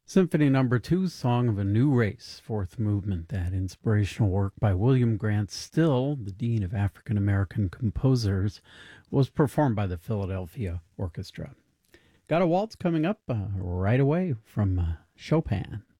Symphony Number 2, Song of a New Race, fourth movement. That inspirational work by William Grant Still, the Dean of African American Composers, was performed by the Philadelphia Orchestra. Got a waltz coming up right away from Chopin.